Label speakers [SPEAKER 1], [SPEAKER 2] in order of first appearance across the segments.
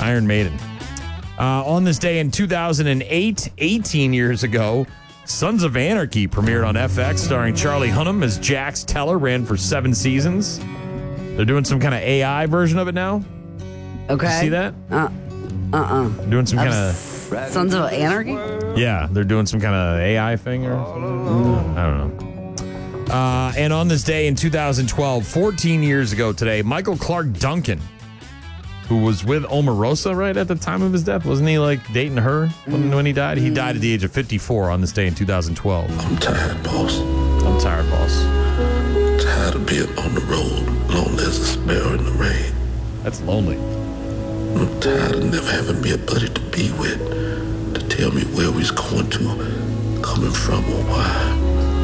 [SPEAKER 1] Iron Maiden. On this day in 2008, 18 years ago, Sons of Anarchy premiered on FX, starring Charlie Hunnam as Jax Teller, ran for 7 seasons. They're doing some kind of AI version of it now.
[SPEAKER 2] Okay.
[SPEAKER 1] You see that? Doing some kind of...
[SPEAKER 2] Sons of Anarchy?
[SPEAKER 1] Yeah, they're doing some kind of AI thing or something. I don't know. And on this day in 2012, 14 years ago today, Michael Clark Duncan, who was with Omarosa, right, at the time of his death. Wasn't he, like, dating her when he died? He died at the age of 54 on this day in 2012.
[SPEAKER 3] I'm tired, boss.
[SPEAKER 1] I'm tired, boss.
[SPEAKER 3] Tired of being on the road, lonely as a sparrow in the rain.
[SPEAKER 1] That's lonely.
[SPEAKER 3] I'm tired of never having me a buddy to be with, to tell me where we's going to, coming from, or why.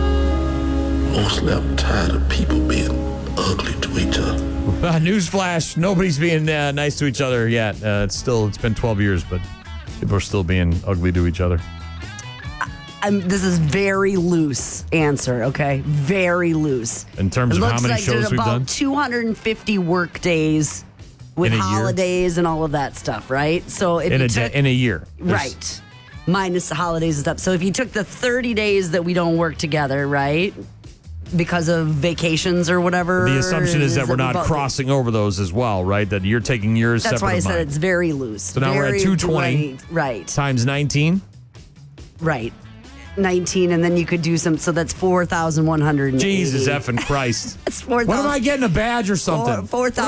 [SPEAKER 3] Mostly I'm tired of people being ugly to each other.
[SPEAKER 1] Newsflash, nobody's being nice to each other yet. It's been 12 years, but people are still being ugly to each other.
[SPEAKER 2] This is very loose answer, okay? Very loose.
[SPEAKER 1] In terms of how many
[SPEAKER 2] like
[SPEAKER 1] shows we've done?
[SPEAKER 2] about 250 work days with holidays and all of that stuff, right? So if
[SPEAKER 1] in a year.
[SPEAKER 2] Right. Minus the holidays and stuff. So if you took the 30 days that we don't work together, right? Because of vacations or whatever.
[SPEAKER 1] The assumption is that we're not crossing over those as well, right? That you're taking yours separate.
[SPEAKER 2] That's why I said it's very loose.
[SPEAKER 1] So now we're at 220.
[SPEAKER 2] Right.
[SPEAKER 1] Times 19.
[SPEAKER 2] Right. 19, and then you could do so that's 4,180.
[SPEAKER 1] Jesus effing Christ.
[SPEAKER 2] That's 4,000.
[SPEAKER 1] What am I getting, a badge or something?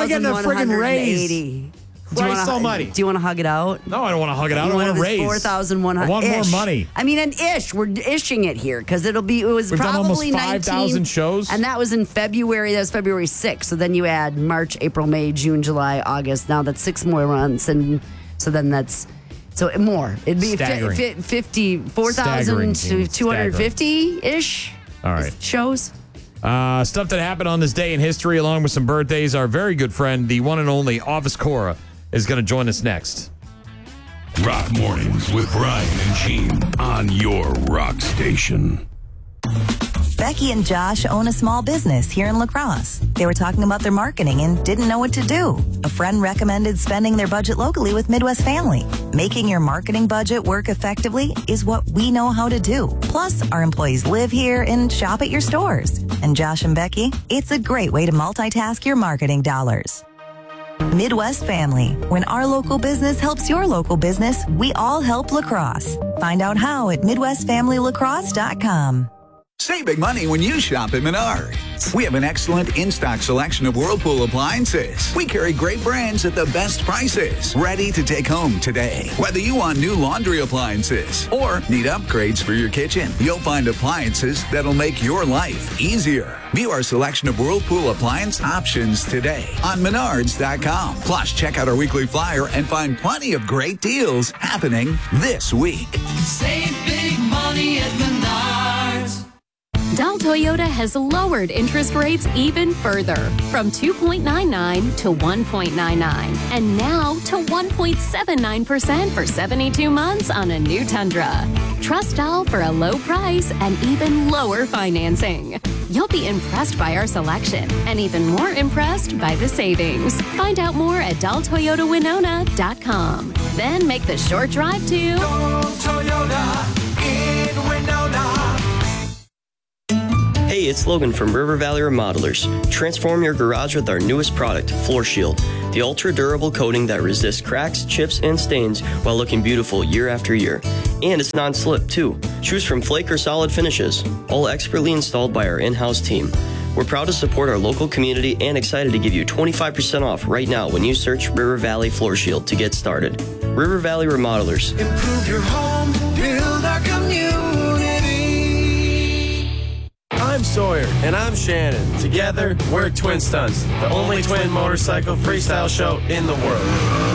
[SPEAKER 2] 4,180.
[SPEAKER 1] Christ almighty.
[SPEAKER 2] Do you want to hug it out?
[SPEAKER 1] No, I don't want to hug it out. I want to raise.
[SPEAKER 2] 4,100.
[SPEAKER 1] I want more money.
[SPEAKER 2] I mean, an ish. We're ishing it here because it was
[SPEAKER 1] We've
[SPEAKER 2] probably
[SPEAKER 1] done almost 5,000 shows.
[SPEAKER 2] And that was in February. That was February 6th. So then you add March, April, May, June, July, August. Now that's 6 more months. And so then that's... So more. It'd be 4,000 to 250-ish shows.
[SPEAKER 1] Stuff that happened on this day in history, along with some birthdays. Our very good friend, the one and only Office Cora, is going to join us next.
[SPEAKER 4] Rock Mornings with Brian and Gene on your rock station.
[SPEAKER 5] Becky and Josh own a small business here in La Crosse. They were talking about their marketing and didn't know what to do. A friend recommended spending their budget locally with Midwest Family. Making your marketing budget work effectively is what we know how to do. Plus, our employees live here and shop at your stores. And Josh and Becky, it's a great way to multitask your marketing dollars. Midwest Family. When our local business helps your local business, we all help La Crosse. Find out how at MidwestFamilyLaCrosse.com.
[SPEAKER 6] Save big money when you shop at Menards. We have an excellent in-stock selection of Whirlpool appliances. We carry great brands at the best prices, ready to take home today. Whether you want new laundry appliances or need upgrades for your kitchen, you'll find appliances that'll make your life easier. View our selection of Whirlpool appliance options today on Menards.com. Plus, check out our weekly flyer and find plenty of great deals happening this week.
[SPEAKER 7] Save big money at Menards.
[SPEAKER 8] Dell Toyota has lowered interest rates even further from 2.99 to 1.99 and now to 1.79% for 72 months on a new Tundra. Trust Dell for a low price and even lower financing. You'll be impressed by our selection and even more impressed by the savings. Find out more at DellToyotaWinona.com. Then make the short drive to
[SPEAKER 7] Toyota in Winona.
[SPEAKER 9] Hey, it's Logan from River Valley Remodelers. Transform your garage with our newest product, Floor Shield. The ultra-durable coating that resists cracks, chips, and stains while looking beautiful year after year. And it's non-slip, too. Choose from flake or solid finishes, all expertly installed by our in-house team. We're proud to support our local community and excited to give you 25% off right now when you search River Valley Floor Shield to get started. River Valley Remodelers.
[SPEAKER 7] Improve your home, build our community.
[SPEAKER 10] I'm Sawyer. And I'm Shannon. Together, we're Twin Stunts, the only twin motorcycle freestyle show in the world.